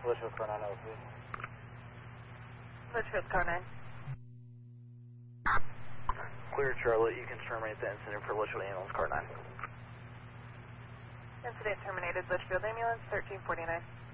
Litchfield car 9 LC. Litchfield car 9. Clear Charlotte, you can terminate the incident for Litchfield ambulance car 9. Incident terminated, Litchfield ambulance 1349.